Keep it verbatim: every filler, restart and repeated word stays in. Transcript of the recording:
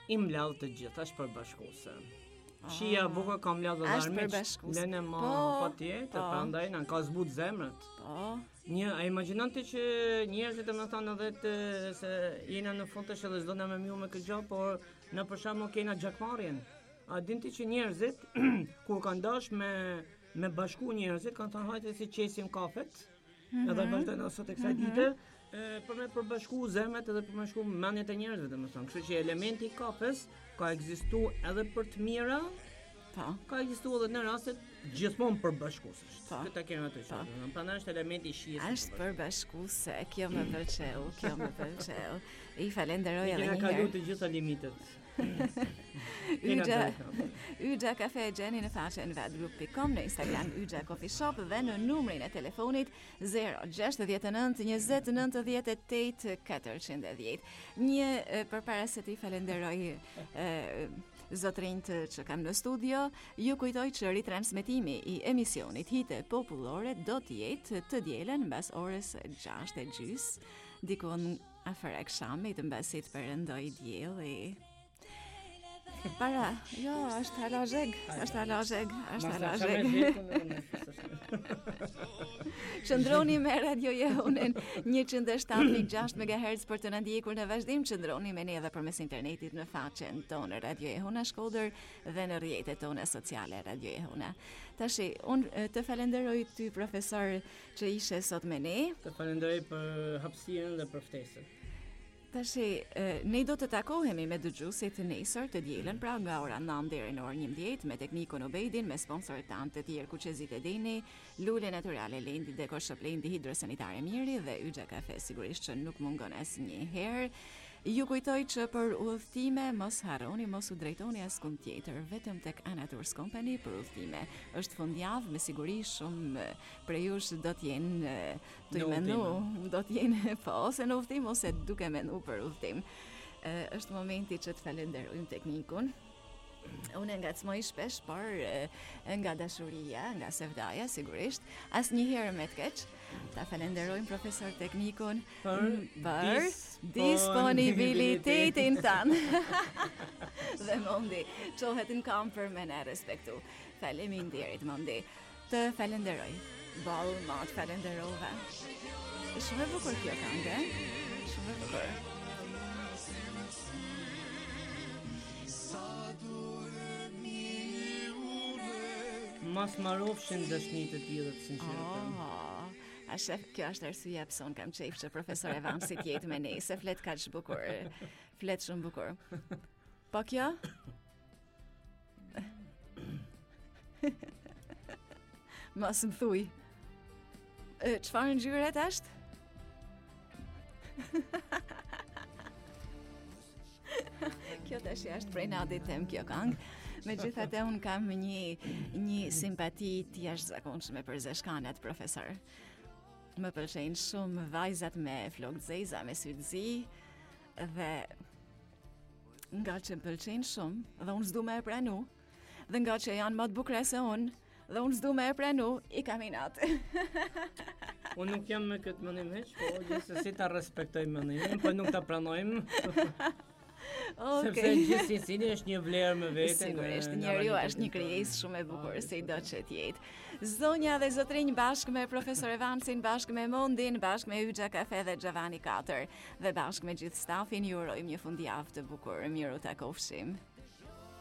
i mladh të gjithë, është përbashkuese. Shia bukur kam mladh dhe Është armiq. përbashkuese. Lene ma Po, patjetër, po. prandaj na ka zbut zemrët. Po, Një, a imaginon ti që njerëzit më thonë edhe të, se jena në fund të shëllës do në me mju me këtë gjë, por në për shembull kena gjakmarrjen. A din ti që njerëzit kur kanë dash me me bashku njerëzit kanë thënë hajde si qesim kafet, mm-hmm. edhe vazhdojnë sot e kësaj mm-hmm. dite, e, për me përbashku zemrat edhe për me bashku mendjet e njerëzve, domethënë. Kështu që elementi i kafes ka ekzistuar edhe për të mira, po. ka ekzistuar edhe në rastet gjithmonë përbashkuesësh. Po. Këtë kemi atë që. Prandaj është elementi i shijes. Është përbashkuese, kjo më pëlqeu, kjo më pëlqeu. I falenderoj edhe Ne një kemi kaluar herë. të gjitha limitet. Yxha, Yxha Cafe e gjeni në faqen vet group dot com, në Instagram Yxha Coffee Shop dhe në numrin e telefonit zero gjasht dhjetë nëntë njëzet nëntëdhjetë e tetë katërqind e dhjetë. Një e, përpara se ti falenderoj e, zotrinjt që kam në studio, ju kujtoj që ritransmetimi i emisionit Hite Popullore do të jetë të dielen mbas orës gjashtë e gjys, dikon afër akşamit mbasit perëndoi dielli. Para, jo, është halazheg, është halazheg, është halazheg. Qëndroni me Radio Jehunen njëqind e shtatë pikë gjashtë megahertz për të na ndjekur në vazhdim. Qëndroni me ne edhe përmes internetit në faqen tonë Radio Jehuna Shkodër dhe në rrjetet tona sociale Radio Jehuna. Tashi, unë të falenderoj ty profesor që ishe sot me ne. Të falenderoj për hapësirën dhe për ftesën. Tashi, ne do të takohemi me dëgjuesit nesër të dielën, pra nga ora nëntë deri në orën njëmbëdhjetë me teknikun Obejdin, me sponsorët tanë të tjerë Kuqezit e Deni, Lule Naturale Lendi, Dekor Shop Lendi, Hidrosanitare Miri dhe Yxha Cafe, sigurisht që nuk mungon asnjëherë. Ju kujtoj që për udhëtime mos harroni, mos u drejtoni askund tjetër, vetëm tek Ana Tours Company për udhëtime. Është fundjavë, me siguri shumë prej jush do të jenë të i menu, do të jenë po ose në udhëtim ose duke menu për udhëtim. Është momenti që të falenderojmë teknikun. Unë ngacmoj shpesh, por nga dashuria, nga sevdaja, sigurisht, asnjëherë me të keq. Ta falenderojmë profesor teknikun për, për disponibilitetin tanë. Dhe Mondi, qohet në kam për me ne respektu. Faleminderit Mondi. Të falenderoj. Ball, ma të falenderova. Shumë e bukur kjo këngë, shumë e bukur. Mas marrofshin dashnitë të tjera të sinqerta. Oh, a shef, kjo është arsyeja pse un kam qejf që profesor Evansi të jetë me ne, se flet kaq bukur. Flet shumë bukur. Po kjo? Mos më thuj. Çfarë ngjyret është? Kjo tash është prej nadit tem kjo këngë. Megjithatë un kam një një simpati të jashtëzakonshme për zeshkanat profesor. Më pëlqejnë shumë vajzat me flokë zeza, me sy të zi dhe nga që më pëlqejnë shumë dhe unë s'du me e pranu dhe nga që janë më të bukura se unë dhe unë s'du me e pranu, i kam inat. Unë nuk jam me këtë mendim hiç, po gjithsesi ta respektoj mendimin, po nuk ta pranojmë. Okay. Sepse gjithsesi është një vlerë me veten. Sigurisht, njeriu është një krijesë shumë e bukur, si do që të jetë. Zonja dhe zotrinj bashkë me profesor Evansin, bashkë me Mondin, bashkë me Yxha Cafe dhe Xhavani katër dhe bashkë me gjithë stafin ju urojmë një fundjavë të bukur. Miru takofshim.